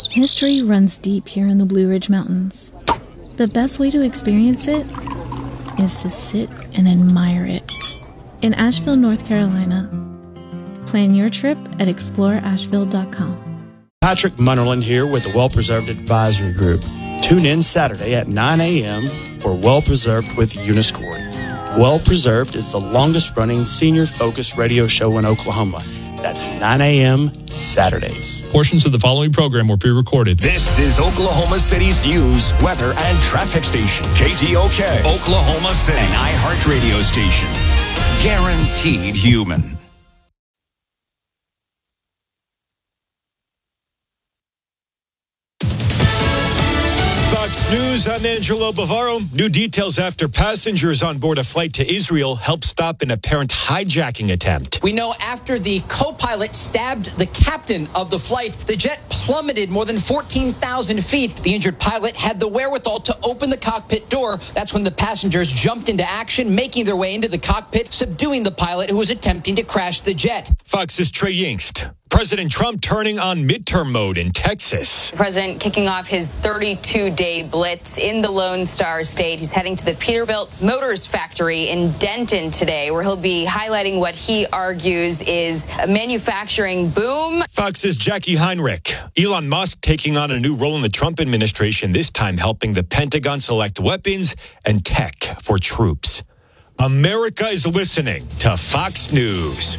History runs deep here in the Blue Ridge Mountains. The best way to experience it is to sit and admire it. In Asheville, North Carolina. Plan your trip at exploreasheville.com. Patrick Munnerlin here with the Well Preserved Advisory Group. Tune in Saturday at 9 a.m. for Well Preserved with Eunice Corey. Well Preserved is the longest-running senior-focused radio show in Oklahoma. That's 9 a.m. Saturdays. Portions of the following program were pre-recorded. This is Oklahoma City's news, weather, and traffic station. KTOK, Oklahoma City, an iHeart radio station. Guaranteed human. Fox News, I'm Angelo Bavaro. New details after passengers on board a flight to Israel helped stop an apparent hijacking attempt. We know after the co-pilot stabbed the captain of the flight, the jet plummeted more than 14,000 feet. The injured pilot had the wherewithal to open the cockpit door. That's when the passengers jumped into action, making their way into the cockpit, subduing the pilot who was attempting to crash the jet. Fox's Trey Yingst. President Trump turning on midterm mode in Texas. The president kicking off his 32-day blitz in the Lone Star State. He's heading to the Peterbilt Motors factory in Denton today, where he'll be highlighting what he argues is a manufacturing boom. Fox's Jackie Heinrich. Elon Musk taking on a new role in the Trump administration, this time helping the Pentagon select weapons and tech for troops. America is listening to Fox News.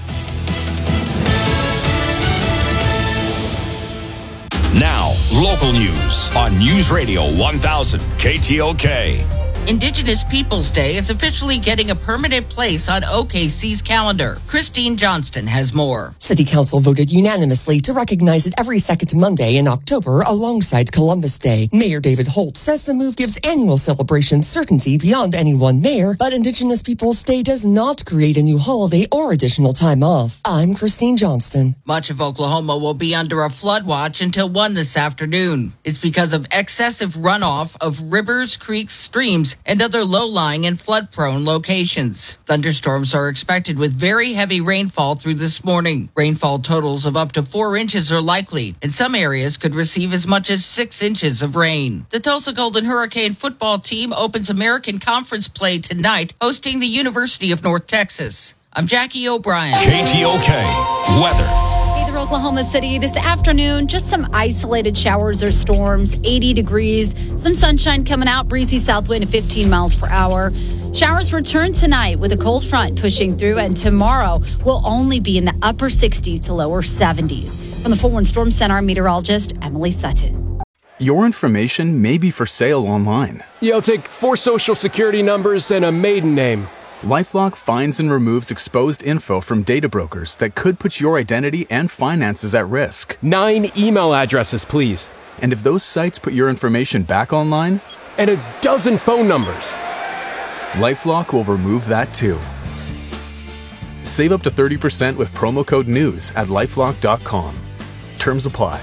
Now, local news on News Radio 1000 KTOK. Indigenous Peoples Day is officially getting a permanent place on OKC's calendar. Christine Johnston has more. City Council voted unanimously to recognize it every second Monday in October alongside Columbus Day. Mayor David Holt says the move gives annual celebrations certainty beyond any one mayor, but Indigenous Peoples Day does not create a new holiday or additional time off. I'm Christine Johnston. Much of Oklahoma will be under a flood watch until 1 this afternoon. It's because of excessive runoff of rivers, creeks, streams, and other low-lying and flood-prone locations. Thunderstorms are expected with very heavy rainfall through this morning. Rainfall totals of up to 4 inches are likely, and some areas could receive as much as 6 inches of rain. The Tulsa Golden Hurricane football team opens American Conference play tonight, hosting the University of North Texas. I'm Jackie O'Brien. KTOK weather. Oklahoma City this afternoon, just some isolated showers or storms, 80 degrees, some sunshine coming out, breezy south wind at 15 miles per hour. Showers return tonight with a cold front pushing through, and tomorrow will only be in the upper 60s to lower 70s. From the 4-1 Storm Center, I'm meteorologist Emily Sutton. Your information may be for sale online. Yeah, I'll take 4 social security numbers and a maiden name. LifeLock finds and removes exposed info from data brokers that could put your identity and finances at risk. 9 email addresses, please. And if those sites put your information back online? And a dozen phone numbers. LifeLock will remove that too. Save up to 30% with promo code NEWS at LifeLock.com. Terms apply.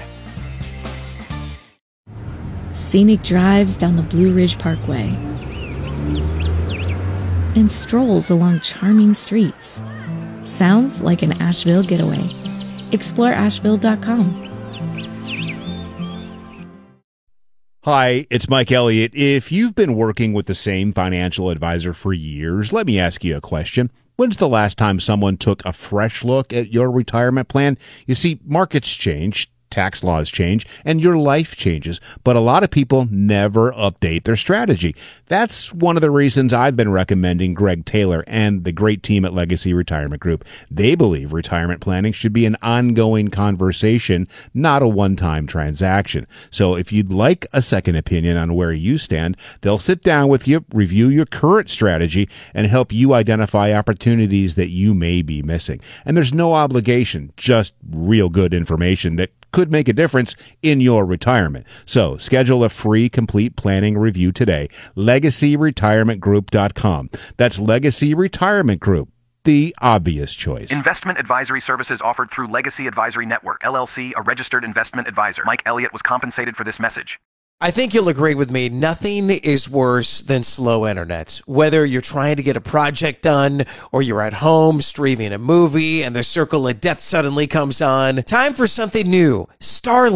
Scenic drives down the Blue Ridge Parkway and strolls along charming streets. Sounds like an Asheville getaway. ExploreAsheville.com. Hi, it's Mike Elliott. If you've been working with the same financial advisor for years, let me ask you a question. When's the last time someone took a fresh look at your retirement plan? You see, markets change, tax laws change, and your life changes, but a lot of people never update their strategy. That's one of the reasons I've been recommending Greg Taylor and the great team at Legacy Retirement Group. They believe retirement planning should be an ongoing conversation, not a one-time transaction. So if you'd like a second opinion on where you stand, they'll sit down with you, review your current strategy, and help you identify opportunities that you may be missing. And there's no obligation, just real good information that could make a difference in your retirement. So schedule a free complete planning review today. LegacyRetirementGroup.com. That's Legacy Retirement Group, the obvious choice. Investment advisory services offered through Legacy Advisory Network, LLC, a registered investment advisor. Mike Elliott was compensated for this message. I think you'll agree with me, nothing is worse than slow internet. Whether you're trying to get a project done or you're at home streaming a movie and the circle of death suddenly comes on, time for something new. Starlink